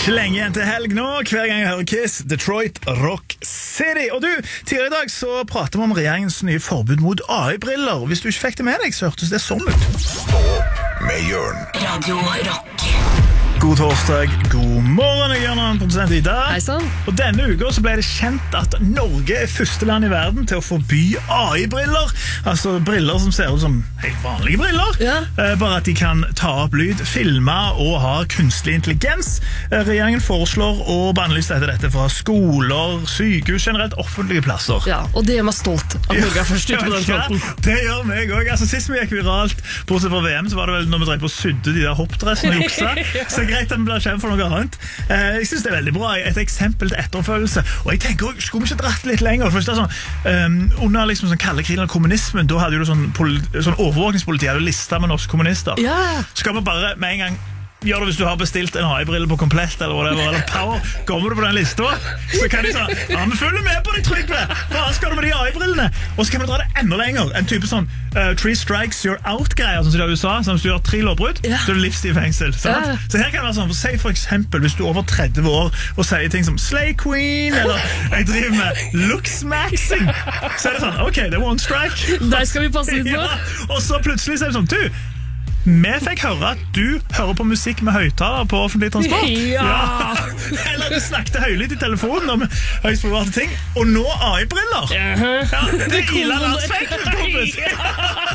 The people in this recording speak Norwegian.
Ikke lenge igjen til helg nå. Hver gang jeg hører Kiss, Detroit Rock City. Og du, tidligere i dag så pratet vi om regjeringens nye forbud mot AI-briller. Hvis du ikke fikk det med deg, så hørtes det sånn ut. Stå opp med Jørn. Radio Rock. God torsdag, god morgen, jeg gjør noen produsent Ida. Hei sann. Og denne uka så ble det kjent at Norge er første land i verden til å forby AI-briller. Altså briller som ser ut som helt vanlige briller. Ja. Bare at de kan ta opp lyd, filme og ha kunstig intelligens. Regjeringen foreslår å bannlyse dette fra skoler, sykehus, generelt offentlige plasser. Ja, og det gjør meg stolt at Norge er først ute på den fronten. Ja, det gjør meg også. Altså, sist vi gikk viralt, bortsett fra VM, så var det vel når vi drev på å sydde de der hoppdressene og juksa. Så greit at vi blir kjent for noe annet. Jeg synes det er veldig bra. Et eksempel til etterfølgelse. Og jeg tenker også, skulle vi ikke dratt litt lenger? For det er sånn, under liksom sånn kalde krigen og kommunismen, da hadde jo sånn overvåkningspoliti, hadde listet med norske kommunister. Ja. Skal vi bare med en gang gjør det hvis du har bestilt en AI-brille på Komplett eller whatever, eller Power, kommer du på den lista, så kan de si, ja, vi følger med på deg, Trygve, hva skal du med de AI-brillene? Og så kan vi dra det enda lenger, en type sånn 3 strikes you're out-greier, sånn som det er i USA, sånn hvis du gjør 3 lovbrudd, ja. så er det livstid i fengsel, sant? Ja. Så her kan det være sånn, si for eksempel, hvis du er over 30 år og sier ting som Slay Queen, eller jeg driver med looks-maxing, så er det sånn, ok, det er one strike. Der skal vi passe litt på. Ja, og så plutselig så er det sånn, du, vi fikk høre at du hører på musikk med høyttaler på offentlig transport. Ja. Eller du snakket høylytt i telefonen om høyst private ting. Og nå AI-briller. Ja, det er ille landsfeil, kompis.